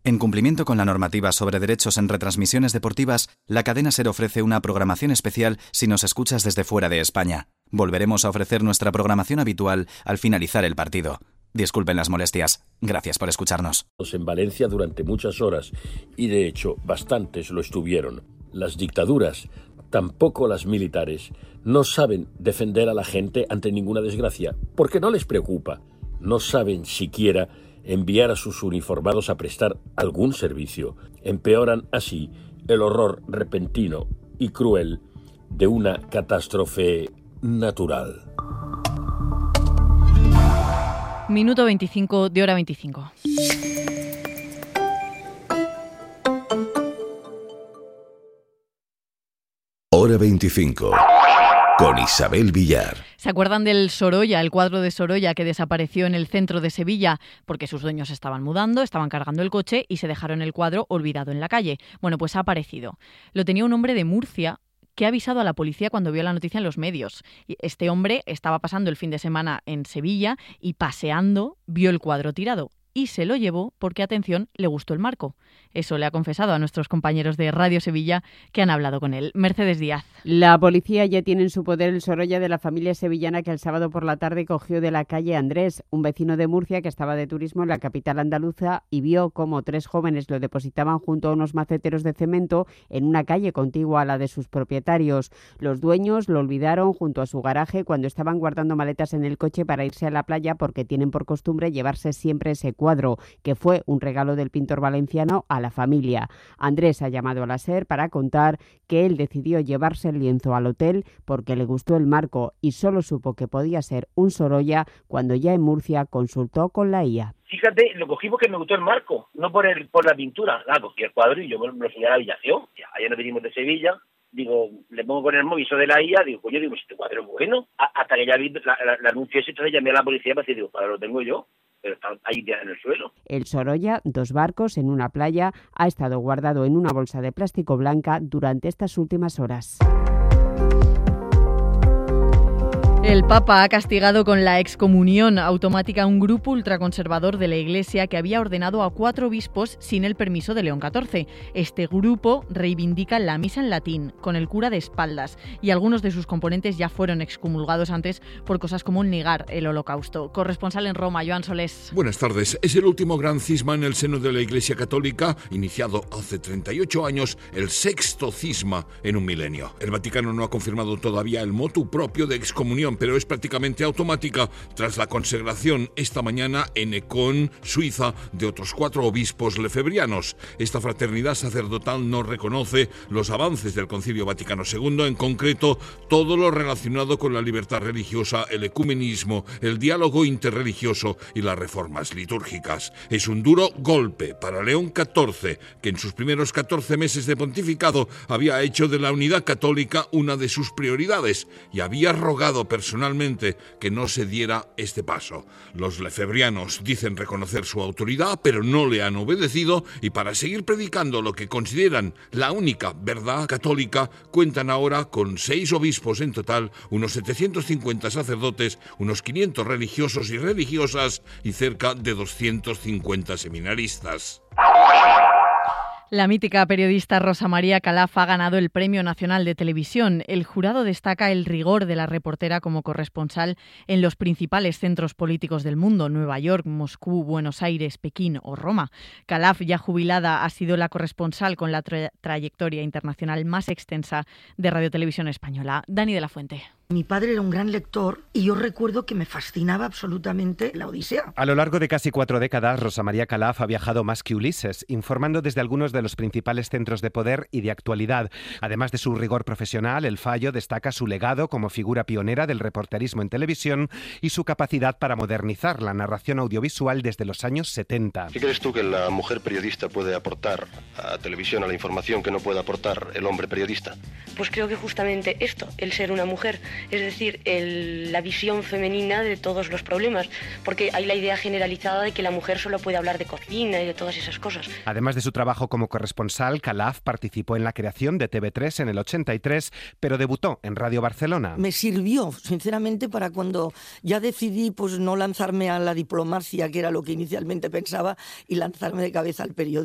En cumplimiento con la normativa sobre derechos en retransmisiones deportivas, la cadena SER ofrece una programación especial si nos escuchas desde fuera de España. Volveremos a ofrecer nuestra programación habitual al finalizar el partido. Disculpen las molestias. Gracias por escucharnos. En Valencia durante muchas horas, y de hecho bastantes lo estuvieron. Las dictaduras, tampoco las militares, no saben defender a la gente ante ninguna desgracia, porque no les preocupa. No saben siquiera enviar a sus uniformados a prestar algún servicio. Empeoran así el horror repentino y cruel de una catástrofe natural. Minuto 25 de hora 25. Hora 25. Con Isabel Villar. ¿Se acuerdan del Sorolla, el cuadro de Sorolla que desapareció en el centro de Sevilla porque sus dueños estaban mudando, estaban cargando el coche y se dejaron el cuadro olvidado en la calle? Bueno, pues ha aparecido. Lo tenía un hombre de Murcia que ha avisado a la policía cuando vio la noticia en los medios. Este hombre estaba pasando el fin de semana en Sevilla y paseando vio el cuadro tirado y se lo llevó porque, atención, le gustó el marco. Eso le ha confesado a nuestros compañeros de Radio Sevilla que han hablado con él. Mercedes Díaz. La policía ya tiene en su poder el Sorolla de la familia sevillana que el sábado por la tarde cogió de la calle Andrés, un vecino de Murcia que estaba de turismo en la capital andaluza y vio cómo 3 jóvenes lo depositaban junto a unos maceteros de cemento en una calle contigua a la de sus propietarios. Los dueños lo olvidaron junto a su garaje cuando estaban guardando maletas en el coche para irse a la playa porque tienen por costumbre llevarse siempre ese cuadro, que fue un regalo del pintor valenciano a la familia. Andrés ha llamado a la SER para contar que él decidió llevarse el lienzo al hotel porque le gustó el marco y solo supo que podía ser un Sorolla cuando ya en Murcia consultó con la IA. Fíjate, lo cogí porque me gustó el marco, no por la pintura. Cogí el cuadro y yo me lo enseñé a la habitación. Ayer nos venimos de Sevilla, digo, le pongo con el móvil eso de la IA, digo, coño, digo, este cuadro es bueno. Hasta que ya vi la anuncio ese, entonces llamé a la policía para decir, digo, cuadro lo tengo yo, pero está ahí en el suelo. El Sorolla, 2 barcos en una playa, ha estado guardado en una bolsa de plástico blanca durante estas últimas horas. El Papa ha castigado con la excomunión automática a un grupo ultraconservador de la Iglesia que había ordenado a 4 obispos sin el permiso de León XIV. Este grupo reivindica la misa en latín, con el cura de espaldas, y algunos de sus componentes ya fueron excomulgados antes por cosas como negar el Holocausto. Corresponsal en Roma, Joan Solés. Buenas tardes. Es el último gran cisma en el seno de la Iglesia Católica, iniciado hace 38 años, el 6º cisma en un milenio. El Vaticano no ha confirmado todavía el motu propio de excomunión, pero es prácticamente automática tras la consagración esta mañana en Ecón, Suiza, de otros 4 obispos lefebrianos. Esta fraternidad sacerdotal no reconoce los avances del Concilio Vaticano II, en concreto todo lo relacionado con la libertad religiosa, el ecumenismo, el diálogo interreligioso y las reformas litúrgicas. Es un duro golpe para León XIV, que en sus primeros 14 meses de pontificado había hecho de la unidad católica una de sus prioridades y había rogado personalmente que no se diera este paso. Los lefebrianos dicen reconocer su autoridad, pero no le han obedecido, y para seguir predicando lo que consideran la única verdad católica, cuentan ahora con 6 obispos en total, unos 750 sacerdotes, unos 500 religiosos y religiosas y cerca de 250 seminaristas. La mítica periodista Rosa María Calaf ha ganado el Premio Nacional de Televisión. El jurado destaca el rigor de la reportera como corresponsal en los principales centros políticos del mundo, Nueva York, Moscú, Buenos Aires, Pekín o Roma. Calaf, ya jubilada, ha sido la corresponsal con la trayectoria internacional más extensa de Radio Televisión Española. Dani de la Fuente. Mi padre era un gran lector y yo recuerdo que me fascinaba absolutamente la Odisea. A lo largo de casi 4 décadas, Rosa María Calaf ha viajado más que Ulises, informando desde algunos de los principales centros de poder y de actualidad. Además de su rigor profesional, El Fallo destaca su legado como figura pionera del reporterismo en televisión y su capacidad para modernizar la narración audiovisual desde los años 70. ¿Qué crees tú que la mujer periodista puede aportar a televisión, a la información que no puede aportar el hombre periodista? Pues creo que justamente esto, el ser una mujer. Es decir, la visión femenina de todos los problemas, porque hay la idea generalizada de que la mujer solo puede hablar de cocina y de todas esas cosas. Además de su trabajo como corresponsal, Calaf participó en la creación de TV3 en el 83, pero debutó en Radio Barcelona. Me sirvió, sinceramente, para cuando ya decidí pues no lanzarme a la diplomacia, que era lo que inicialmente pensaba, y lanzarme de cabeza al periodismo.